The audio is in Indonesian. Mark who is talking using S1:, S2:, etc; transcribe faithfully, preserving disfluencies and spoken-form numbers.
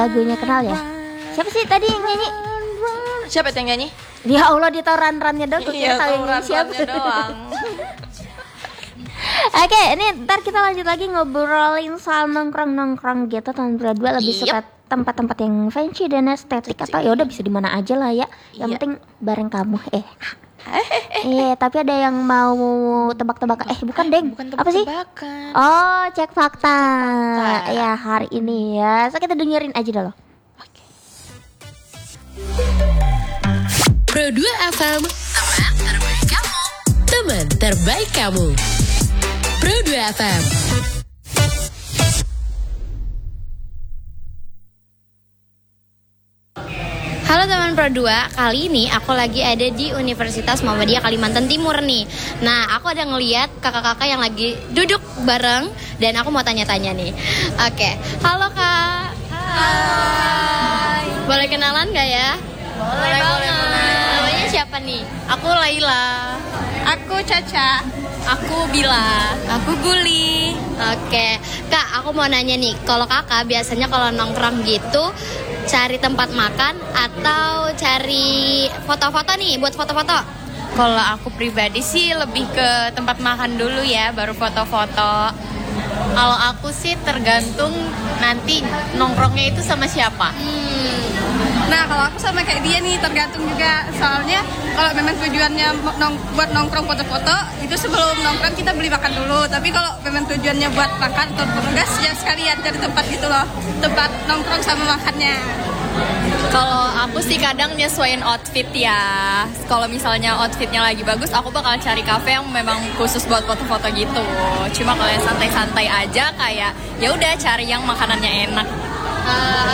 S1: Lagunya kenal ya? Siapa sih tadi yang nyanyi?
S2: Siapa yang nyanyi?
S1: Ya Allah, di ran-rannya doang.
S2: Iya,
S1: Tahu yang nyanyi siapa?
S2: doang.
S1: Oke, ini ntar kita lanjut lagi ngobrolin soal nongkrong-nongkrong gitu. Tahun berdua lebih
S2: Yep.
S1: suka tempat-tempat yang fancy dan estetik atau ya udah bisa di mana aja lah ya. Yang
S2: Iya.
S1: penting bareng kamu. Eh. Eh, tapi ada yang mau tebak-tebakan. Eh, bukan, Deng.
S2: Bukan
S1: Apa sih?
S2: tebak-tebakan.
S1: Oh, cek fakta.
S2: fakta.
S1: Ya, hari ini ya. So kita dengerin aja dulu.
S3: Pro dua F M, teman terbaik kamu. Teman terbaik kamu. Pro dua F M.
S4: Halo teman Pro dua, kali ini aku lagi ada di Universitas Muhammadiyah Kalimantan Timur nih. Nah, aku ada ngeliat kakak-kakak yang lagi duduk bareng dan aku mau tanya-tanya nih. Oke, halo Kak. Hai. Boleh kenalan gak ya?
S2: Boleh banget.
S4: Namanya siapa nih?
S2: Aku Laila.
S4: Aku Caca.
S2: Aku Bila.
S4: Aku Guli. Oke, Kak, aku mau nanya nih, kalau kakak biasanya kalau nongkrong gitu cari tempat makan atau cari foto-foto nih buat foto-foto?
S2: Kalau aku pribadi sih lebih ke tempat makan dulu ya, baru foto-foto. Kalau aku sih tergantung nanti nongkrongnya itu sama siapa.
S5: Nah, kalau aku sama kayak dia nih, tergantung juga. Soalnya kalau memang tujuannya nong buat nongkrong foto-foto, itu sebelum nongkrong kita beli makan dulu. Tapi kalau memang tujuannya buat makan atau penugas, ya sekalian cari tempat gitu loh. Tempat nongkrong sama makannya.
S2: Kalau aku sih kadang nyesuaiin outfit ya. Kalau misalnya outfitnya lagi bagus, aku bakal cari cafe yang memang khusus buat foto-foto gitu. Cuma kalau yang santai-santai aja kayak ya udah cari yang makanannya enak.
S4: Eh,